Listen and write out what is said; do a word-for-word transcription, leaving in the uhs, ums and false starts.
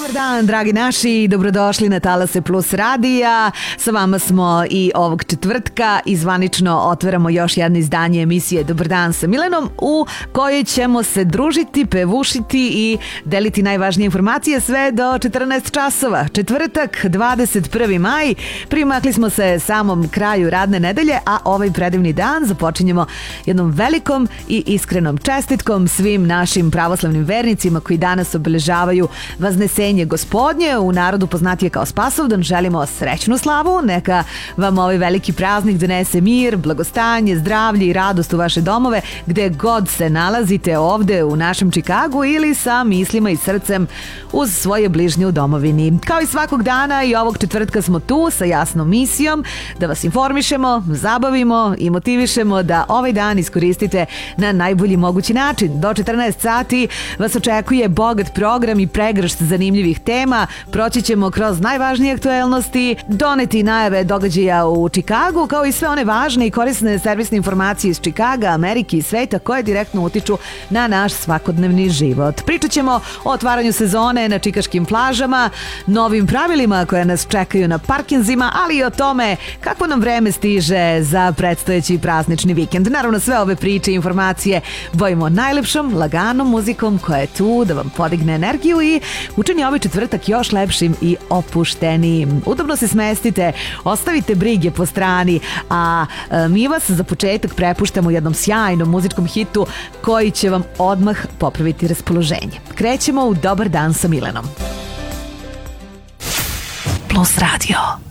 Dobar dan, dragi naši, dobrodošli na Talase Plus radija. Sa vama smo i ovog četvrtka i zvanično otvaramo još jedno izdanje emisije Dobar dan sa Milenom, u kojoj ćemo se družiti, pevušiti i deliti najvažnije informacije sve do četrnaest časova. Četvrtak, dvadeset prvi maj, primakli smo se samom kraju radne nedelje, a ovaj predivni dan započinjemo jednom velikom i iskrenom čestitkom svim našim pravoslavnim vernicima koji danas obeležavaju Vaznesenje Gospodnje, u narodu poznatije kao Spasovdan. Želimo srećnu slavu, neka vam ovaj veliki praznik donese mir, blagostanje, zdravlje i radost u vaše domove, gde god se nalazite ovde u našem Čikagu ili sa mislima i srcem uz svoje bližnje u domovini. Kao i svakog dana, i ovog četvrtka smo tu sa jasnom misijom da vas informišemo, zabavimo i motivišemo da ovaj dan iskoristite na najbolji mogući način. Do četrnaest sati vas očekuje bogat program i pregršt zanimljivih tema. Proći ćemo kroz najvažnije aktuelnosti, doneti najave događaja u Čikagu, kao i sve one važne i korisne servisne informacije iz Čikaga, Amerike i sveta koje direktno utiču na naš svakodnevni život. Pričat ćemo o otvaranju sezone na čikaškim plažama, novim pravilima koje nas čekaju na parkinzima, ali i o tome kako nam vreme stiže za predstojeći praznični vikend. Naravno, sve ove priče i informacije bojimo najlepšom, laganom muzikom koja je tu da vam podigne energiju i učini ovaj četvrtak još lepšim i opuštenijim. Udobno se smestite, ostavite brige po strani, a e, mi vas za početak prepuštamo jednom sjajnom muzičkom hitu koji će vam odmah popraviti raspoloženje. Krećemo u Dobar dan sa Milenom. Plus radio.